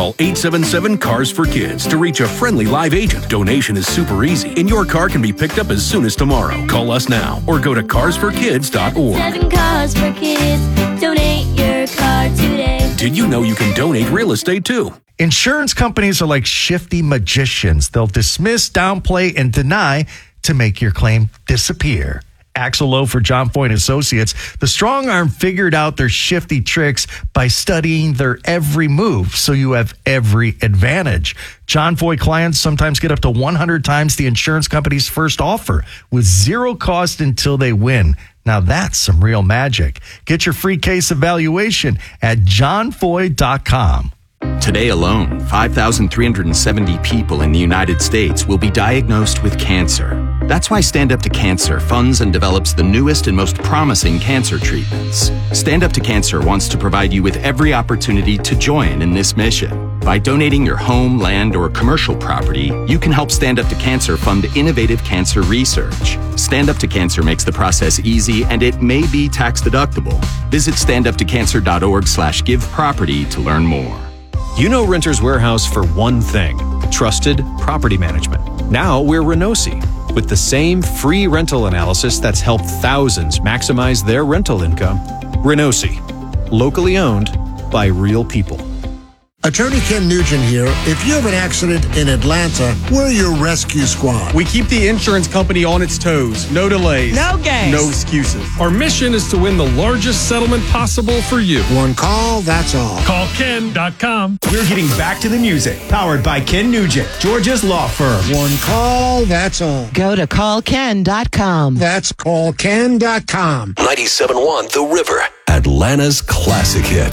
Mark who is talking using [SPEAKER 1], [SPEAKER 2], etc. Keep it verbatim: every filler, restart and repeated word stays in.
[SPEAKER 1] Call eight seven seven, C A R S for Kids to reach a friendly live agent. Donation is super easy, and your car can be picked up as soon as tomorrow. Call us now or go to cars for kids dot org.
[SPEAKER 2] Seven Cars for Kids. Donate your car today.
[SPEAKER 1] Did you know you can donate real estate too?
[SPEAKER 3] Insurance companies are like shifty magicians. They'll dismiss, downplay, and deny to make your claim disappear. Axel Lowe for John Foy and Associates. The strong arm figured out their shifty tricks by studying their every move, so you have every advantage. John Foy clients sometimes get up to one hundred times the insurance company's first offer with zero cost until they win. Now that's some real magic. Get your free case evaluation at john foy dot com.
[SPEAKER 4] Today alone, five thousand three hundred seventy people in the United States will be diagnosed with cancer. That's why Stand Up to Cancer funds and develops the newest and most promising cancer treatments. Stand Up to Cancer wants to provide you with every opportunity to join in this mission. By donating your home, land, or commercial property, you can help Stand Up to Cancer fund innovative cancer research. Stand Up to Cancer makes the process easy, and it may be tax deductible. Visit stand up to cancer dot org slash give property to learn more.
[SPEAKER 5] You know Renters Warehouse for one thing, trusted property management. Now we're Renosi, with the same free rental analysis that's helped thousands maximize their rental income. Renosi, locally owned by real people.
[SPEAKER 6] Attorney Ken Nugent here. If you have an accident in Atlanta, we're your rescue squad.
[SPEAKER 7] We keep the insurance company on its toes. No delays.
[SPEAKER 8] No games.
[SPEAKER 7] No excuses.
[SPEAKER 9] Our mission is to win the largest settlement possible for you.
[SPEAKER 6] One call, that's all.
[SPEAKER 9] Call ken dot com.
[SPEAKER 10] We're getting back to the music. Powered by Ken Nugent, Georgia's law firm.
[SPEAKER 6] One call, that's all.
[SPEAKER 8] Go to call ken dot com.
[SPEAKER 6] That's call ken dot com.
[SPEAKER 11] ninety-seven point one The River, Atlanta's classic hits.